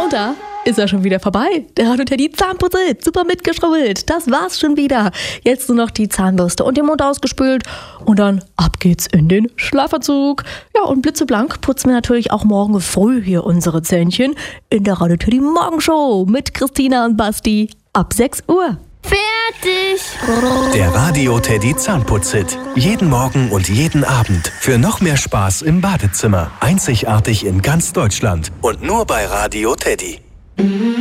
Und da ist er schon wieder vorbei. Der Radio Teddy Zahnputzelt, super mitgeschrubbelt. Das war's schon wieder. Jetzt nur noch die Zahnbürste und den Mund ausgespült. Und dann ab geht's in den Schlafanzug. Ja, und blitzeblank putzen wir natürlich auch morgen früh hier unsere Zähnchen in der Radio Teddy Morgenshow mit Christina und Basti ab 6 Uhr. Fertig! Der Radio Teddy Zahnputzhit. Jeden Morgen und jeden Abend. Für noch mehr Spaß im Badezimmer. Einzigartig in ganz Deutschland. Und nur bei Radio Teddy.